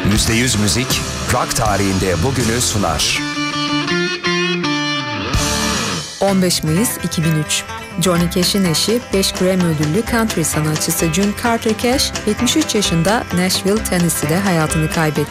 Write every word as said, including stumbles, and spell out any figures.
yüzde yüz müzik, rock tarihinde bugünü sunar. on beş Mayıs iki bin üç. Johnny Cash'in eşi, beş Grammy ödüllü country sanatçısı June Carter Cash, yetmiş üç yaşında Nashville, Tennessee'de hayatını kaybetti.